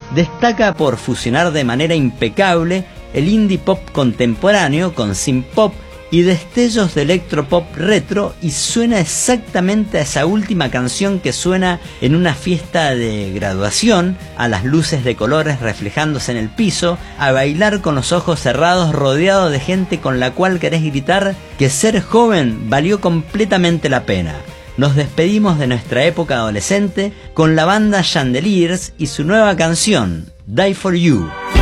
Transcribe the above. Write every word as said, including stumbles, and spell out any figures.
destaca por fusionar de manera impecable el indie pop contemporáneo con synth pop y destellos de electropop retro, y suena exactamente a esa última canción que suena en una fiesta de graduación, a las luces de colores reflejándose en el piso, a bailar con los ojos cerrados rodeado de gente con la cual querés gritar que ser joven valió completamente la pena. Nos despedimos de nuestra época adolescente con la banda Chandeliers y su nueva canción, Die For You.